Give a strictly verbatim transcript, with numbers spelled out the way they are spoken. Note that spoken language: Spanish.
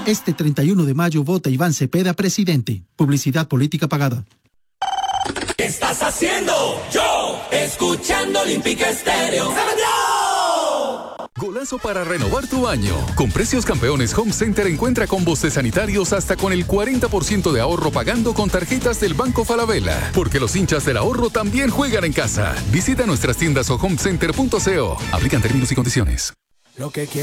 Este treinta y uno de mayo vota Iván Cepeda presidente. Publicidad política pagada. ¿Qué estás haciendo? Yo, escuchando Olímpica Estéreo. Golazo para renovar tu año. Con precios campeones Home Center encuentra combos de sanitarios hasta con el cuarenta por ciento de ahorro pagando con tarjetas del Banco Falabella. Porque los hinchas del ahorro también juegan en casa. Visita nuestras tiendas o homecenter punto co. Aplican términos y condiciones. Lo que